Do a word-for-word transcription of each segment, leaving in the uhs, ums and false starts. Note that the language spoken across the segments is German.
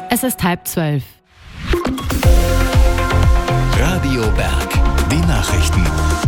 Es ist halb zwölf. Radio Berg, die Nachrichten.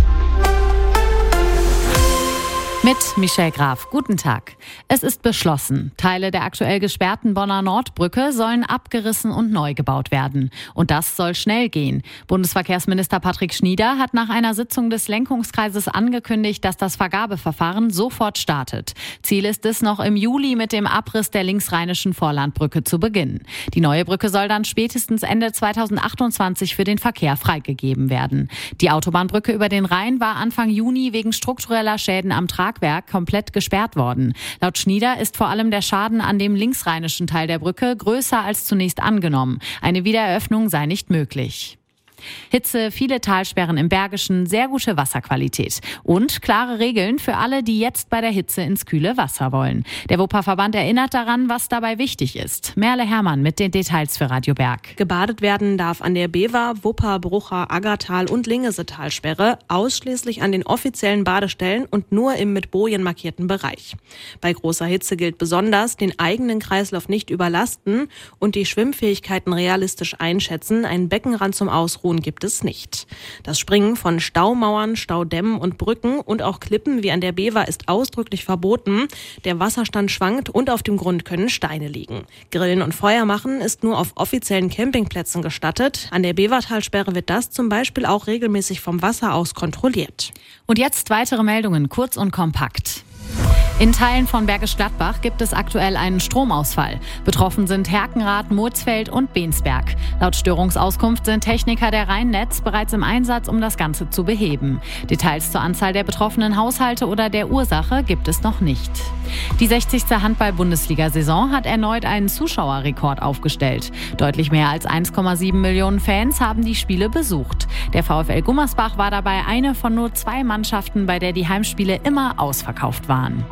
Mit Michelle Graf. Guten Tag. Es ist beschlossen. Teile der aktuell gesperrten Bonner Nordbrücke sollen abgerissen und neu gebaut werden. Und das soll schnell gehen. Bundesverkehrsminister Patrick Schnieder hat nach einer Sitzung des Lenkungskreises angekündigt, dass das Vergabeverfahren sofort startet. Ziel ist es, noch im Juli mit dem Abriss der linksrheinischen Vorlandbrücke zu beginnen. Die neue Brücke soll dann spätestens Ende zweitausendachtundzwanzig für den Verkehr freigegeben werden. Die Autobahnbrücke über den Rhein war Anfang Juni wegen struktureller Schäden am Tragwerk komplett gesperrt worden. Laut Schnieder ist vor allem der Schaden an dem linksrheinischen Teil der Brücke größer als zunächst angenommen. Eine Wiedereröffnung sei nicht möglich. Hitze, viele Talsperren im Bergischen, sehr gute Wasserqualität und klare Regeln für alle, die jetzt bei der Hitze ins kühle Wasser wollen. Der Wupperverband erinnert daran, was dabei wichtig ist. Merle Herrmann mit den Details für Radio Berg. Gebadet werden darf an der Bever, Wupper, Brucher, Aggertal und Lingese-Talsperre ausschließlich an den offiziellen Badestellen und nur im mit Bojen markierten Bereich. Bei großer Hitze gilt besonders, den eigenen Kreislauf nicht überlasten und die Schwimmfähigkeiten realistisch einschätzen. Ein Beckenrand zum Ausruhen gibt es nicht. Das Springen von Staumauern, Staudämmen und Brücken und auch Klippen wie an der Bever ist ausdrücklich verboten. Der Wasserstand schwankt und auf dem Grund können Steine liegen. Grillen und Feuer machen ist nur auf offiziellen Campingplätzen gestattet. An der Bevertalsperre wird das zum Beispiel auch regelmäßig vom Wasser aus kontrolliert. Und jetzt weitere Meldungen, kurz und kompakt. In Teilen von Bergisch Gladbach gibt es aktuell einen Stromausfall. Betroffen sind Herkenrath, Murzfeld und Bensberg. Laut Störungsauskunft sind Techniker der Rheinnetz bereits im Einsatz, um das Ganze zu beheben. Details zur Anzahl der betroffenen Haushalte oder der Ursache gibt es noch nicht. Die sechzigste Handball-Bundesliga-Saison hat erneut einen Zuschauerrekord aufgestellt. Deutlich mehr als eins Komma sieben Millionen Fans haben die Spiele besucht. Der VfL Gummersbach war dabei eine von nur zwei Mannschaften, bei der die Heimspiele immer ausverkauft waren.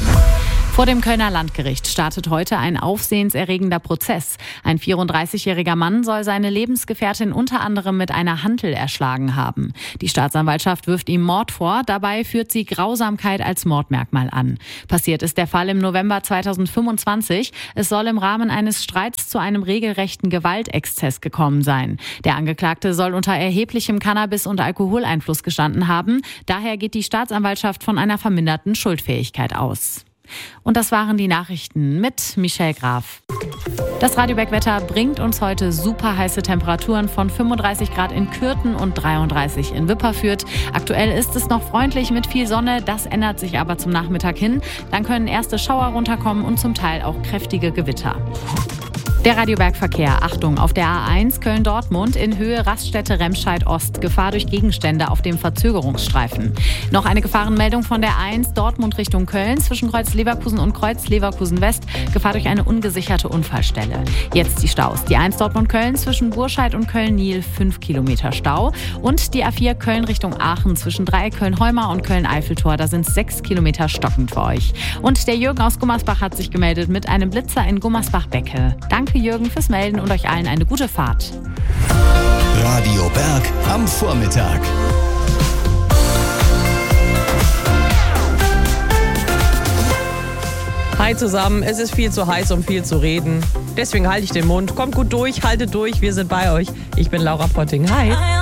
Vor dem Kölner Landgericht startet heute ein aufsehenserregender Prozess. Ein vierunddreißigjähriger Mann soll seine Lebensgefährtin unter anderem mit einer Hantel erschlagen haben. Die Staatsanwaltschaft wirft ihm Mord vor, dabei führt sie Grausamkeit als Mordmerkmal an. Passiert ist der Fall im November zweitausendfünfundzwanzig. Es soll im Rahmen eines Streits zu einem regelrechten Gewaltexzess gekommen sein. Der Angeklagte soll unter erheblichem Cannabis- und Alkoholeinfluss gestanden haben. Daher geht die Staatsanwaltschaft von einer verminderten Schuldfähigkeit aus. Und das waren die Nachrichten mit Michelle Graf. Das Radio Berg-Wetter bringt uns heute super heiße Temperaturen von fünfunddreißig Grad in Kürten und dreiunddreißig in Wipperfürth. Aktuell ist es noch freundlich mit viel Sonne, das ändert sich aber zum Nachmittag hin. Dann können erste Schauer runterkommen und zum Teil auch kräftige Gewitter. Der Radioberg-Verkehr. Achtung, auf der A eins Köln-Dortmund in Höhe Raststätte Remscheid-Ost. Gefahr durch Gegenstände auf dem Verzögerungsstreifen. Noch eine Gefahrenmeldung von der A eins Dortmund Richtung Köln zwischen Kreuz Leverkusen und Kreuz Leverkusen-West. Gefahr durch eine ungesicherte Unfallstelle. Jetzt die Staus. Die A eins Dortmund-Köln zwischen Burscheid und Köln-Nil fünf Kilometer Stau. Und die A vier Köln Richtung Aachen zwischen Dreieck Köln-Heumar und Köln-Eiffeltor. Da sind sechs Kilometer stockend für euch. Und der Jürgen aus Gummersbach hat sich gemeldet mit einem Blitzer in Gummersbach-Becke. Danke Jürgen fürs Melden und euch allen eine gute Fahrt. Radio Berg am Vormittag. Hi zusammen, es ist viel zu heiß, um viel zu reden. Deswegen halte ich den Mund. Kommt gut durch, haltet durch, wir sind bei euch. Ich bin Laura Potting. Hi.